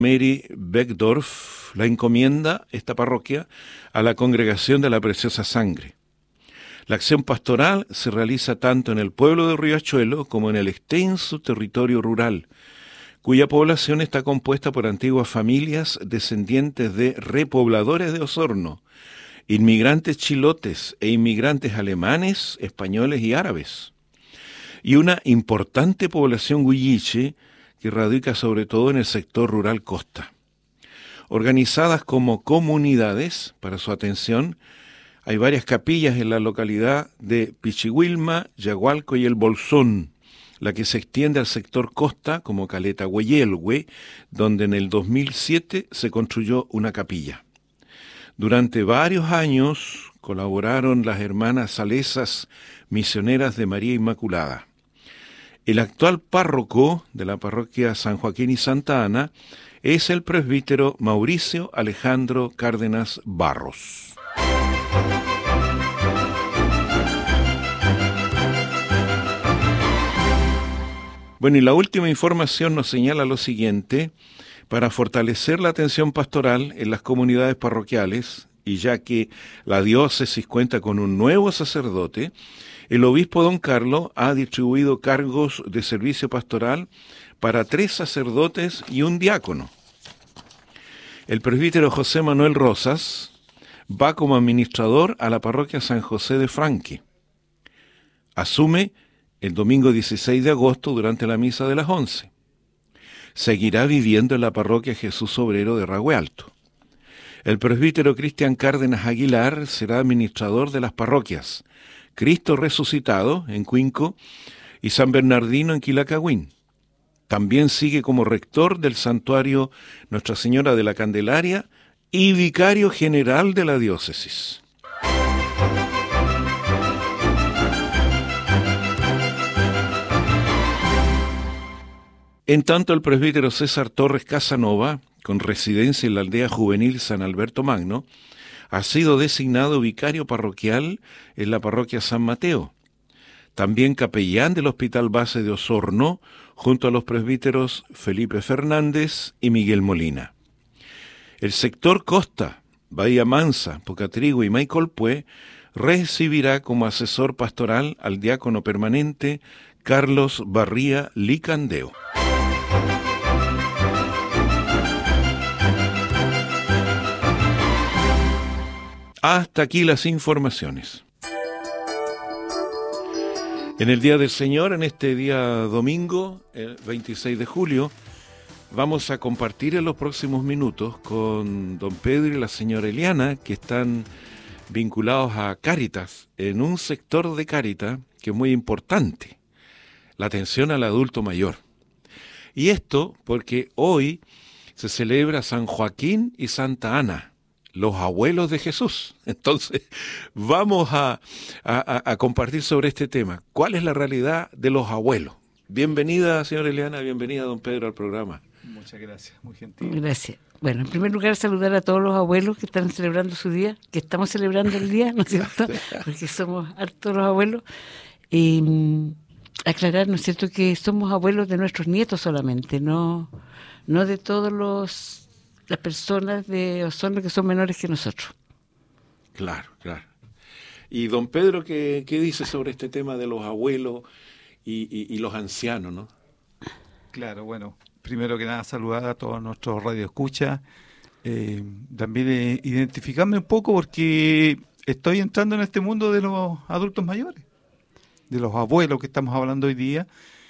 Mary Beckdorf la encomienda, esta parroquia, a la Congregación de la Preciosa Sangre. La acción pastoral se realiza tanto en el pueblo de Riachuelo como en el extenso territorio rural, cuya población está compuesta por antiguas familias descendientes de repobladores de Osorno, inmigrantes chilotes e inmigrantes alemanes, españoles y árabes, y una importante población huilliche que radica sobre todo en el sector rural costa. Organizadas como comunidades, para su atención, hay varias capillas en la localidad de Pichihuilma, Yagualco y El Bolsón, la que se extiende al sector costa como Caleta Hueyelhue, donde en el 2007 se construyó una capilla. Durante varios años colaboraron las hermanas salesas misioneras de María Inmaculada. El actual párroco de la parroquia San Joaquín y Santa Ana es el presbítero Mauricio Alejandro Cárdenas Barros. Bueno, y la última información nos señala lo siguiente: para fortalecer la atención pastoral en las comunidades parroquiales, y ya que la diócesis cuenta con un nuevo sacerdote, el obispo don Carlos ha distribuido cargos de servicio pastoral para 3 sacerdotes y un diácono. El presbítero José Manuel Rosas va como administrador a la parroquia San José de Franque. Asume el domingo 16 de agosto durante la misa de las 11. Seguirá viviendo en la parroquia Jesús Obrero de Rahue Alto. El presbítero Cristian Cárdenas Aguilar será administrador de las parroquias Cristo Resucitado en Cuinco y San Bernardino en Quilacagüín. También sigue como rector del santuario Nuestra Señora de la Candelaria y vicario general de la diócesis. En tanto, el presbítero César Torres Casanova, con residencia en la aldea juvenil San Alberto Magno, ha sido designado vicario parroquial en la parroquia San Mateo. También capellán del Hospital Base de Osorno, junto a los presbíteros Felipe Fernández y Miguel Molina. El sector Costa, Bahía Mansa, Pocatrigo y Maicolpue recibirá como asesor pastoral al diácono permanente Carlos Barría Licandeo. Hasta aquí las informaciones. En el Día del Señor, en este día domingo, el 26 de julio, vamos a compartir en los próximos minutos con don Pedro y la señora Eliana, que están vinculados a Cáritas, en un sector de Cáritas que es muy importante, la atención al adulto mayor. Y esto porque hoy se celebra San Joaquín y Santa Ana, los abuelos de Jesús. Entonces, vamos a compartir sobre este tema. ¿Cuál es la realidad de los abuelos? Bienvenida, señora Eliana, bienvenida, don Pedro, al programa. Muchas gracias, muy gentil. Gracias. Bueno, en primer lugar, saludar a todos los abuelos que están celebrando su día, que estamos celebrando el día, ¿no es cierto? Porque somos hartos los abuelos. Y aclarar, ¿no es cierto?, que somos abuelos de nuestros nietos solamente, no de todos las personas de Osorno que son menores que nosotros. Claro, claro. Y don Pedro, ¿qué dice sobre este tema de los abuelos y los ancianos, no? Claro, bueno, primero que nada saludar a todos nuestros radioescuchas, también identificarme un poco porque estoy entrando en este mundo de los adultos mayores, de los abuelos que estamos hablando hoy día,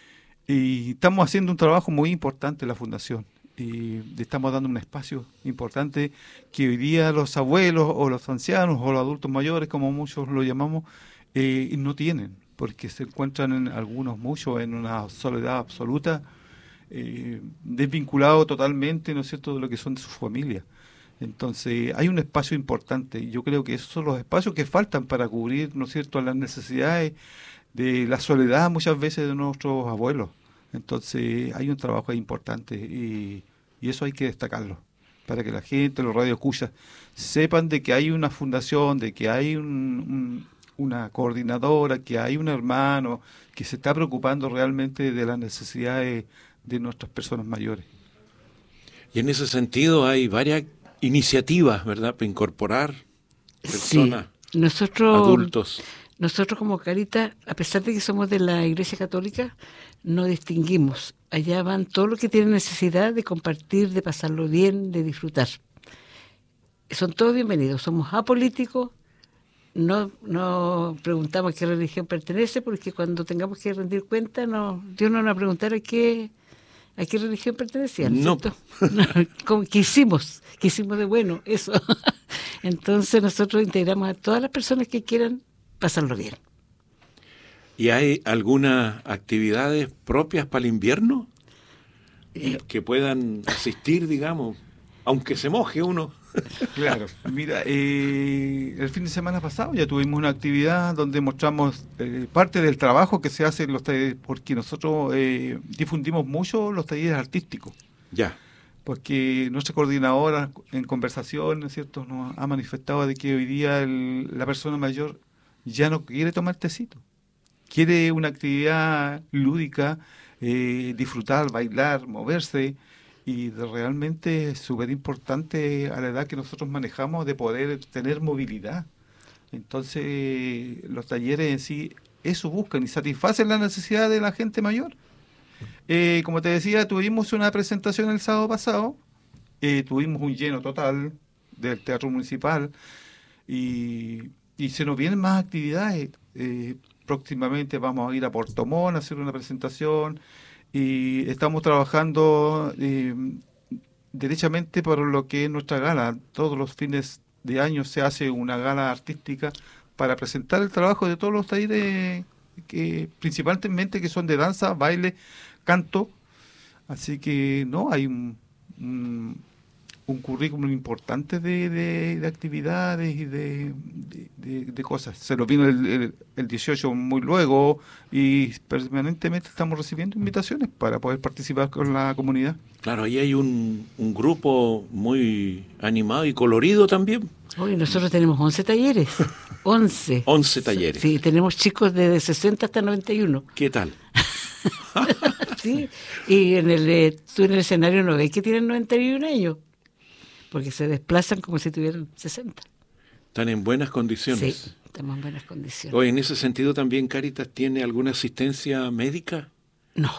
y estamos haciendo un trabajo muy importante en la Fundación. Y estamos dando un espacio importante que hoy día los abuelos o los ancianos o los adultos mayores, como muchos lo llamamos, no tienen, porque se encuentran muchos en una soledad absoluta, desvinculados totalmente, ¿no es cierto?, de lo que son de sus familias. Entonces hay un espacio importante y yo creo que esos son los espacios que faltan para cubrir, ¿no es cierto?, las necesidades de la soledad muchas veces de nuestros abuelos. Entonces hay un trabajo importante y eso hay que destacarlo, para que la gente, los radioescuchas, sepan de que hay una fundación, de que hay una coordinadora, que hay un hermano que se está preocupando realmente de las necesidades de nuestras personas mayores. Y en ese sentido hay varias iniciativas, ¿verdad?, para incorporar personas, sí. Nosotros, adultos. Nosotros como Caritas, a pesar de que somos de la Iglesia Católica, no distinguimos. Allá van todos los que tienen necesidad de compartir, de pasarlo bien, de disfrutar. Son todos bienvenidos. Somos apolíticos, no preguntamos a qué religión pertenece, porque cuando tengamos que rendir cuenta, Dios no nos va a preguntar a qué religión pertenecía, ¿no es cierto? Como que hicimos de bueno, eso. Entonces nosotros integramos a todas las personas que quieran pasarlo bien. ¿Y hay algunas actividades propias para el invierno que puedan asistir, digamos, aunque se moje uno? Claro, mira, el fin de semana pasado ya tuvimos una actividad donde mostramos parte del trabajo que se hace en los talleres, porque nosotros difundimos mucho los talleres artísticos. Ya. Porque nuestra coordinadora en conversación, ¿no es cierto?, nos ha manifestado de que hoy día la persona mayor ya no quiere tomar tecito, quiere una actividad lúdica, disfrutar, bailar, moverse, y realmente es súper importante a la edad que nosotros manejamos de poder tener movilidad. Entonces los talleres en sí eso buscan y satisfacen la necesidad de la gente mayor. Como te decía, tuvimos una presentación el sábado pasado, tuvimos un lleno total del Teatro Municipal y se nos vienen más actividades. Próximamente vamos a ir a Puerto Montt a hacer una presentación y estamos trabajando derechamente por lo que es nuestra gala. Todos los fines de año se hace una gala artística para presentar el trabajo de todos los talleres, principalmente que son de danza, baile, canto. Así que hay un currículum importante de actividades y de cosas. Se nos vino el 18 muy luego y permanentemente estamos recibiendo invitaciones para poder participar con la comunidad. Claro, ahí hay un grupo muy animado y colorido también. Hoy nosotros tenemos 11 talleres. 11. 11 talleres. Sí, tenemos chicos de 60 hasta 91. ¿Qué tal? Sí, y tú en el escenario no ves que tienen 91 años, porque se desplazan como si tuvieran 60. Están en buenas condiciones. Sí, estamos en buenas condiciones. Oye, en ese sentido también Caritas tiene alguna asistencia médica. No,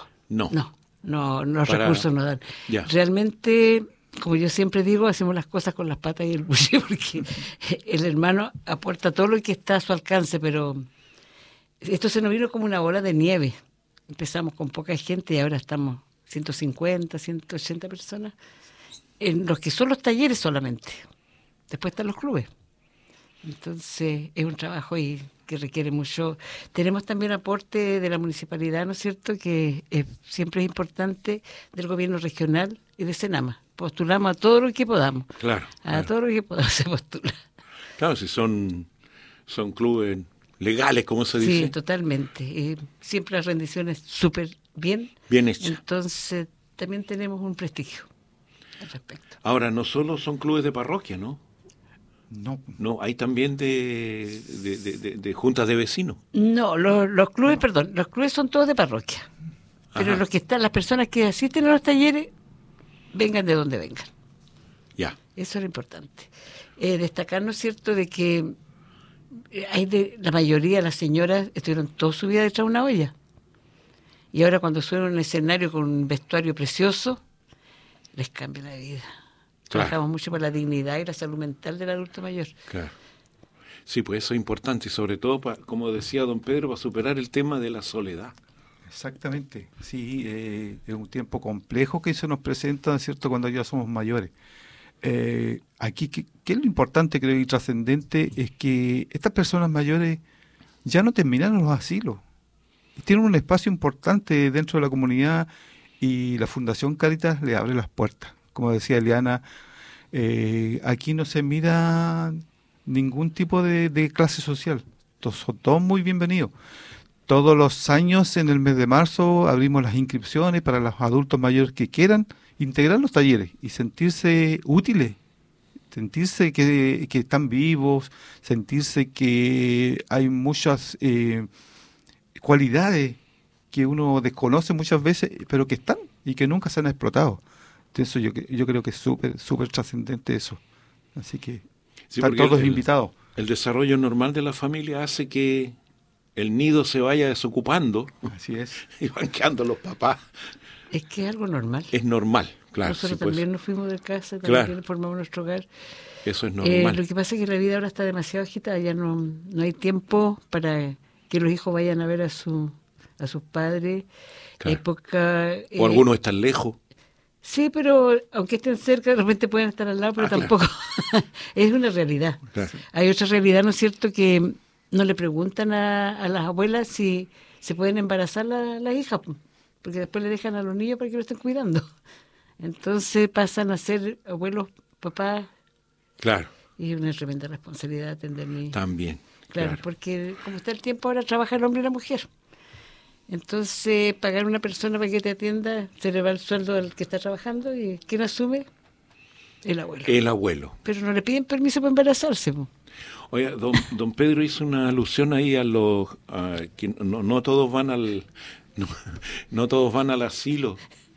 los recursos no dan. Ya. Realmente, como yo siempre digo, hacemos las cosas con las patas y el buche, porque el hermano aporta todo lo que está a su alcance, pero esto se nos vino como una bola de nieve. Empezamos con poca gente y ahora estamos 150, 180 personas en los que son los talleres solamente. Después están los clubes. Entonces es un trabajo que requiere mucho. Tenemos también aporte de la municipalidad, ¿no es cierto?, que siempre es importante, del gobierno regional y de Senama. Postulamos a todo lo que podamos. Claro. Todo lo que podamos se postula. Claro, si son clubes legales, como se dice. Sí, totalmente. Siempre las rendiciones súper bien hechas. Entonces también tenemos un prestigio al respecto. Ahora, no solo son clubes de parroquia, ¿no? No, hay también de juntas de vecinos. No, los clubes, los clubes son todos de parroquia. Pero las personas que asisten a los talleres, vengan de donde vengan. Ya. Eso es lo importante. Destacar, ¿no es cierto?, de que la mayoría de las señoras estuvieron toda su vida detrás de una olla. Y ahora cuando suben a un escenario con un vestuario precioso, les cambia la vida. Claro. Trabajamos mucho por la dignidad y la salud mental del adulto mayor. Claro. Sí, pues eso es importante y sobre todo, como decía don Pedro, para superar el tema de la soledad. Exactamente, sí, es un tiempo complejo que se nos presenta, ¿cierto?, cuando ya somos mayores. Aquí, ¿qué es lo importante, creo, y trascendente? Es que estas personas mayores ya no terminaron los asilos. Tienen un espacio importante dentro de la comunidad y la Fundación Caritas le abre las puertas. Como decía Eliana, aquí no se mira ningún tipo de clase social. Son todos muy bienvenidos. Todos los años, en el mes de marzo, abrimos las inscripciones para los adultos mayores que quieran integrar los talleres y sentirse útiles, sentirse que están vivos, sentirse que hay muchas cualidades que uno desconoce muchas veces, pero que están y que nunca se han explotado. Eso yo creo que es súper trascendente eso. Así que Sí, están todos invitados. El desarrollo normal de la familia hace que el nido se vaya desocupando. Así es. Y van quedando los papás. Es que es algo normal. Es normal, claro. Nosotros sí, también pues, nos fuimos de casa, también claro. formamos nuestro hogar. Eso es normal. Lo que pasa es que la vida ahora está demasiado agitada, ya no hay tiempo para que los hijos vayan a ver a sus padres. Claro. Época, O algunos están lejos. sí, pero aunque estén cerca, de repente pueden estar al lado, pero tampoco. Claro. Es una realidad. Claro. Hay otra realidad, ¿no es cierto?, que no le preguntan a las abuelas si se pueden embarazar las hijas, porque después le dejan a los niños para que lo estén cuidando. Entonces pasan a ser abuelos, papás. Claro. Y es una tremenda responsabilidad atender niños. También. Claro, porque como está el tiempo ahora, trabaja el hombre y la mujer. Entonces, pagar a una persona para que te atienda, se le va el sueldo al que está trabajando y ¿quién asume? El abuelo. El abuelo. Pero no le piden permiso para embarazarse. Oiga, don Pedro hizo una alusión ahí a los que no todos van al no todos van al asilo.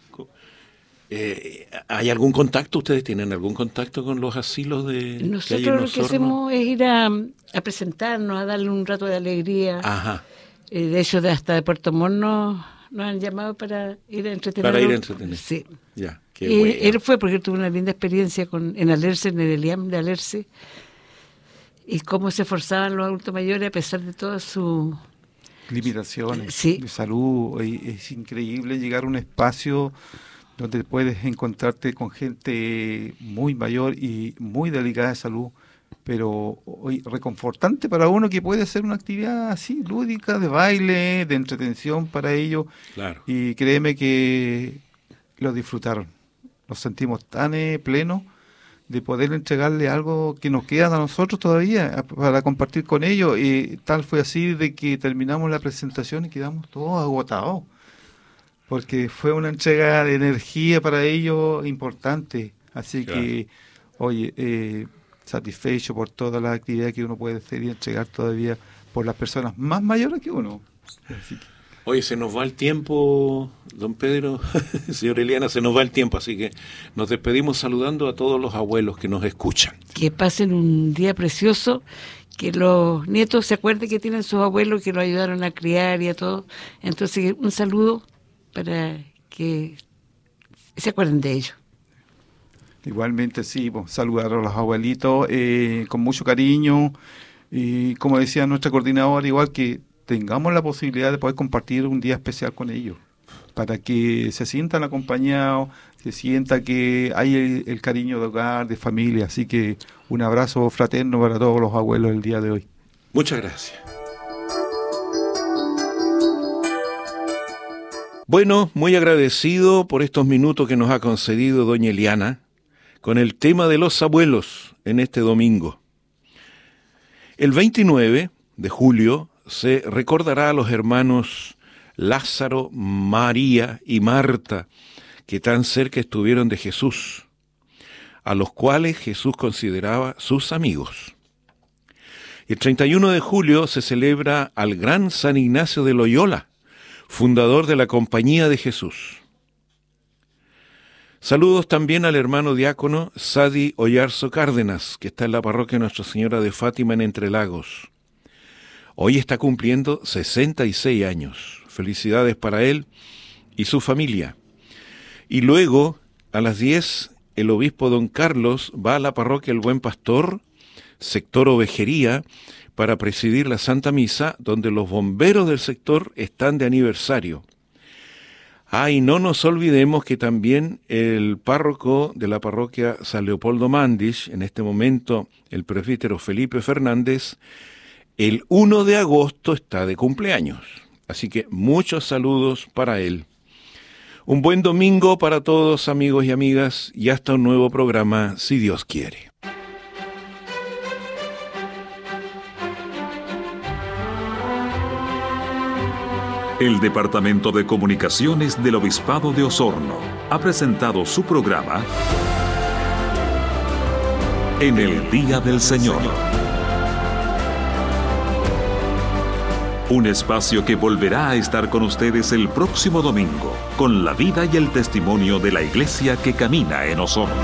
¿Hay algún contacto? ¿Ustedes tienen algún contacto con los asilos de Nosotros que hay en lo que hacemos es ir a presentarnos, a darle un rato de alegría. Ajá. De hecho, hasta de Puerto Montt nos han llamado para ir a entretener. Para ir a entretener. Sí. Ya, qué bueno. Él fue porque él tuvo una linda experiencia en Alerce, en el IAM de Alerce, y cómo se esforzaban los adultos mayores a pesar de todas sus limitaciones sí. de salud. Es increíble llegar a un espacio donde puedes encontrarte con gente muy mayor y muy delicada de salud, pero hoy reconfortante para uno que puede hacer una actividad así, lúdica, de baile, de entretención para ellos. Claro. Y créeme que lo disfrutaron. Nos sentimos tan plenos de poder entregarle algo que nos queda a nosotros todavía para compartir con ellos. Y tal fue así de que terminamos la presentación y quedamos todos agotados, porque fue una entrega de energía para ellos importante. Así claro. Que, oye, satisfecho por todas las actividades que uno puede hacer y entregar todavía por las personas más mayores que uno. Así que, oye, se nos va el tiempo, don Pedro, señora Eliana, se nos va el tiempo, así que nos despedimos saludando a todos los abuelos que nos escuchan. Que pasen un día precioso, que los nietos se acuerden que tienen sus abuelos que los ayudaron a criar y a todo. Entonces, un saludo para que se acuerden de ellos. Igualmente, sí, pues, saludar a los abuelitos con mucho cariño y, como decía nuestra coordinadora, igual que tengamos la posibilidad de poder compartir un día especial con ellos, para que se sientan acompañados, se sienta que hay el cariño de hogar, de familia. Así que un abrazo fraterno para todos los abuelos el día de hoy. Muchas gracias. Bueno, muy agradecido por estos minutos que nos ha concedido doña Eliana con el tema de los abuelos en este domingo. El 29 de julio se recordará a los hermanos Lázaro, María y Marta, que tan cerca estuvieron de Jesús, a los cuales Jesús consideraba sus amigos. El 31 de julio se celebra al gran San Ignacio de Loyola, fundador de la Compañía de Jesús. Saludos también al hermano diácono Sadi Oyarzo Cárdenas, que está en la parroquia Nuestra Señora de Fátima en Entre Lagos. Hoy está cumpliendo 66 años. Felicidades para él y su familia. Y luego, a las 10, el obispo don Carlos va a la parroquia El Buen Pastor, sector Ovejería, para presidir la Santa Misa, donde los bomberos del sector están de aniversario. Y no nos olvidemos que también el párroco de la parroquia San Leopoldo Mandich, en este momento el presbítero Felipe Fernández, el 1 de agosto está de cumpleaños. Así que muchos saludos para él. Un buen domingo para todos, amigos y amigas, y hasta un nuevo programa, si Dios quiere. El Departamento de Comunicaciones del Obispado de Osorno ha presentado su programa En el Día del Señor. Un espacio que volverá a estar con ustedes el próximo domingo, con la vida y el testimonio de la iglesia que camina en Osorno.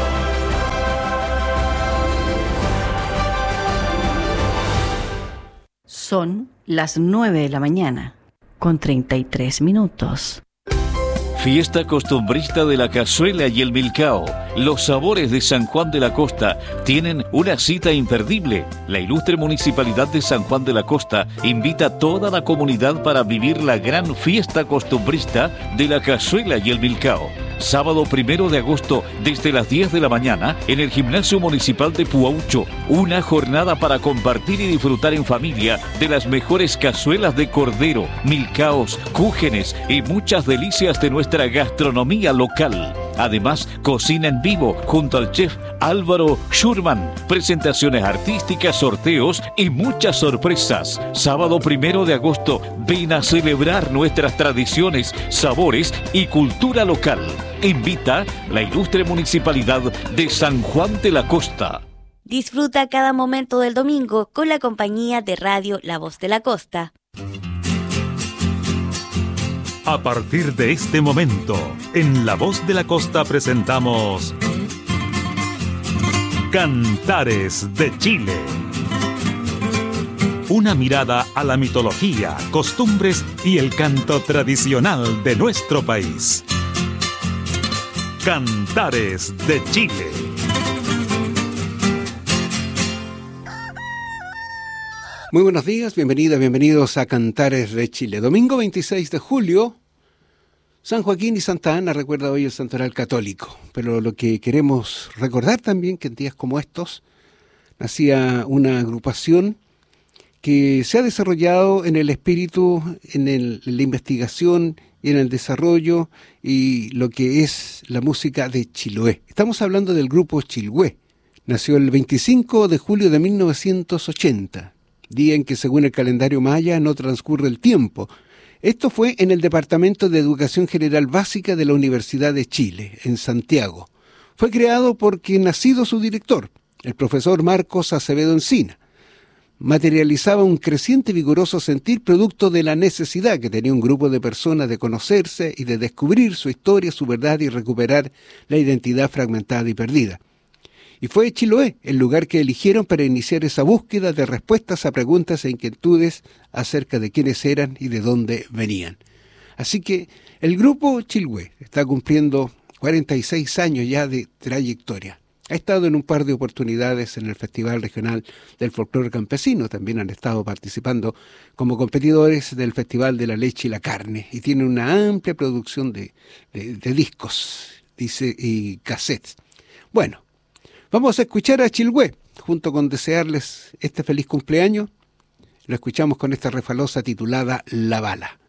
Son las 9 de la mañana, con 33 minutos. Fiesta costumbrista de la cazuela y el milcao. Los sabores de San Juan de la Costa tienen una cita imperdible. La ilustre Municipalidad de San Juan de la Costa invita a toda la comunidad para vivir la gran fiesta costumbrista de la cazuela y el milcao. Sábado 1 de agosto, desde las 10 de la mañana, en el Gimnasio Municipal de Puaucho. Una jornada para compartir y disfrutar en familia de las mejores cazuelas de cordero, milcaos, cúgenes y muchas delicias de nuestra gastronomía local. Además, cocina en vivo junto al chef Álvaro Schurman, presentaciones artísticas, sorteos y muchas sorpresas. Sábado 1 de agosto, ven a celebrar nuestras tradiciones, sabores y cultura local. Invita la ilustre Municipalidad de San Juan de la Costa. Disfruta cada momento del domingo con la compañía de Radio La Voz de la Costa. A partir de este momento, en La Voz de la Costa presentamos Cantares de Chile. Una mirada a la mitología, costumbres y el canto tradicional de nuestro país. Cantares de Chile. Muy buenos días, bienvenidos a Cantares de Chile. Domingo 26 de julio, San Joaquín y Santa Ana recuerda hoy el santoral católico. Pero lo que queremos recordar también que en días como estos nacía una agrupación que se ha desarrollado en el espíritu, en la investigación y en el desarrollo y lo que es la música de Chiloé. Estamos hablando del grupo Chilhué. Nació el 25 de julio de 1980. Día en que según el calendario maya no transcurre el tiempo. Esto fue en el Departamento de Educación General Básica de la Universidad de Chile, en Santiago. Fue creado por quien ha sido su director, el profesor Marcos Acevedo Encina. Materializaba un creciente y vigoroso sentir producto de la necesidad que tenía un grupo de personas de conocerse y de descubrir su historia, su verdad y recuperar la identidad fragmentada y perdida. Y fue Chiloé el lugar que eligieron para iniciar esa búsqueda de respuestas a preguntas e inquietudes acerca de quiénes eran y de dónde venían. Así que el grupo Chilhué está cumpliendo 46 años ya de trayectoria. Ha estado en un par de oportunidades en el Festival Regional del Folclore Campesino. También han estado participando como competidores del Festival de la Leche y la Carne. Y tienen una amplia producción de discos y cassettes. Bueno, vamos a escuchar a Chilhué, junto con desearles este feliz cumpleaños. Lo escuchamos con esta refalosa titulada La Bala.